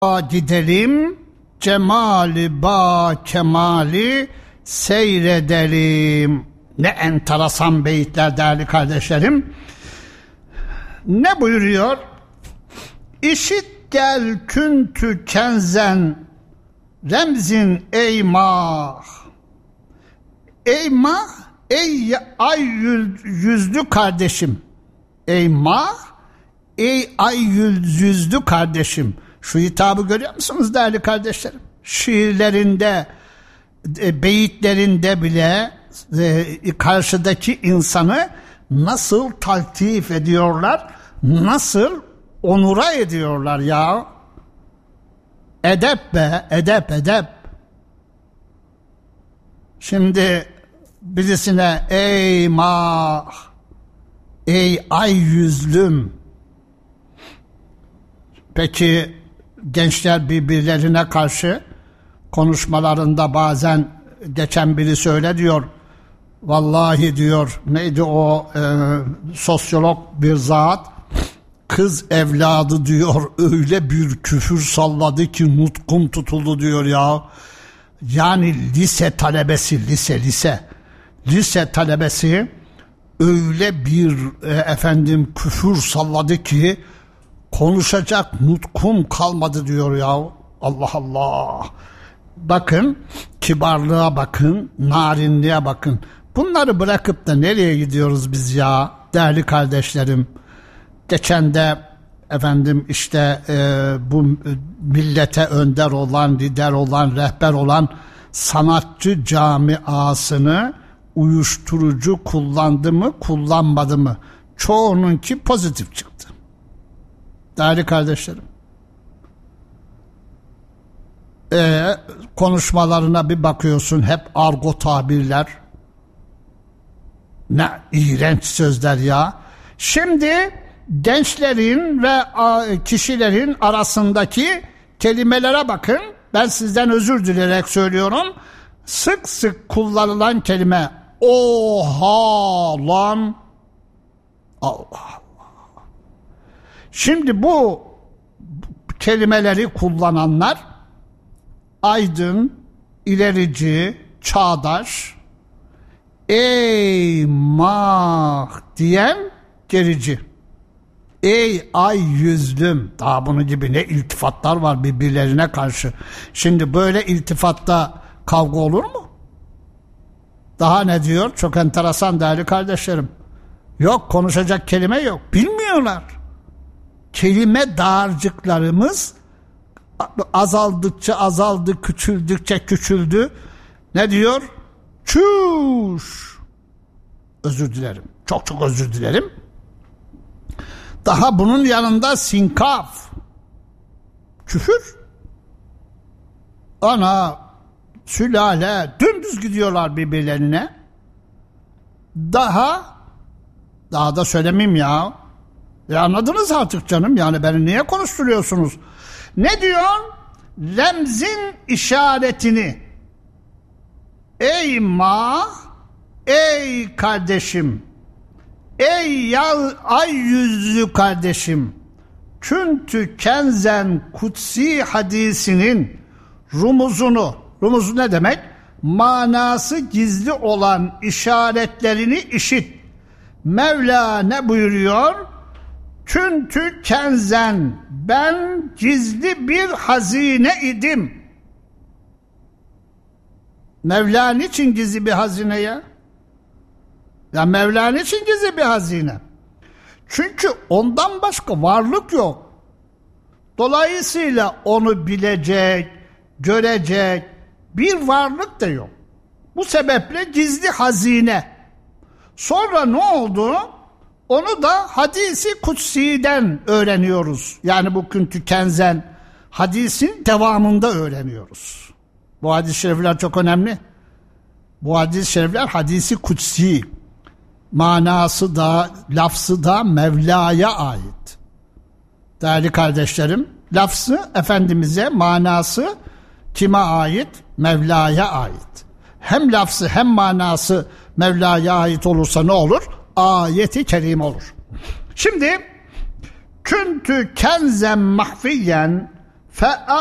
Gidelim, cemali ba kemali seyredelim. Ne enteresan beyitler değerli kardeşlerim. Ne buyuruyor? İşit gel küntü kenzen remzin ey mah. Ey mah, ey ay yüzlü kardeşim. Ey mah, ey ay yüzlü kardeşim. Şu hitabı görüyor musunuz değerli kardeşlerim? Şiirlerinde, beyitlerinde bile karşıdaki insanı nasıl taltif ediyorlar, nasıl onura ediyorlar ya. Edep be, edep, edep. Şimdi birisine ey mah, ey ay yüzlüm. Peki gençler birbirlerine karşı konuşmalarında bazen geçen biri söyle diyor, vallahi diyor, neydi o sosyolog bir zat, kız evladı diyor öyle bir küfür salladı ki nutkum tutuldu diyor ya. Yani lise talebesi, lise talebesi öyle bir küfür salladı ki konuşacak nutkum kalmadı diyor ya. Allah Allah. Bakın, kibarlığa bakın, narinliğe bakın. Bunları bırakıp da nereye gidiyoruz biz ya değerli kardeşlerim? Geçen de bu millete önder olan, lider olan, rehber olan sanatçı camiasını uyuşturucu kullandı mı, kullanmadı mı? Çoğununki pozitif çıktı. Değerli kardeşlerim, konuşmalarına bir bakıyorsun, hep argo tabirler, ne iğrenç sözler ya. Şimdi gençlerin ve kişilerin arasındaki kelimelere bakın. Ben sizden özür dileyerek söylüyorum. Sık sık kullanılan kelime oha lan. Allah Allah. Şimdi bu kelimeleri kullananlar aydın, ilerici, çağdaş, ey mah diyen gerici. Ey ay yüzlüm. Daha bunun gibi ne iltifatlar var birbirlerine karşı. Şimdi böyle iltifatta kavga olur mu? Daha ne diyor? Çok enteresan değerli kardeşlerim. Yok, konuşacak kelime yok. Bilmiyorlar. Kelime dağarcıklarımız azaldıkça azaldı, küçüldükçe küçüldü. Ne diyor? Çüş. Özür dilerim. Çok çok özür dilerim. Daha bunun yanında sinkaf. Küfür. Ana, sülale dümdüz gidiyorlar birbirlerine. Daha da söylemeyeyim ya. Anladınız artık canım, yani beni niye konuşturuyorsunuz? Ne diyor? Remzin işaretini. Ey ma, ey kardeşim, ey ay yüzlü kardeşim, çünkü kenzen kutsi hadisinin rumuzu ne demek? Manası gizli olan işaretlerini işit. Mevla ne buyuruyor? Çünkü kenzen, ben gizli bir hazine idim. Mevla niçin gizli bir hazine ya? Ya Mevla niçin gizli bir hazine? Çünkü ondan başka varlık yok. Dolayısıyla onu bilecek, görecek bir varlık da yok. Bu sebeple gizli hazine. Sonra ne oldu? Onu da hadisi kutsi'den öğreniyoruz. Yani bu küntü kenzen hadisin devamında öğreniyoruz. Bu hadis-i şerifler çok önemli. Bu hadis-i şerifler hadisi kutsi. Manası da, lafzı da Mevla'ya ait. Değerli kardeşlerim, lafzı Efendimiz'e, manası kime ait? Mevla'ya ait. Hem lafzı hem manası Mevla'ya ait olursa ne olur? Ayeti kerime olur. Şimdi küntü kenzen mahfiyen Fe'al